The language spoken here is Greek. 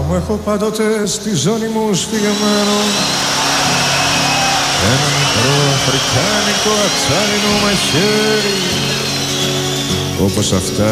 μου έχω πάντοτε στη ζώνη μου σφιγμένο ένα μικρό αφρικάνικο ατσάλινο μαχαίρι όπως αυτά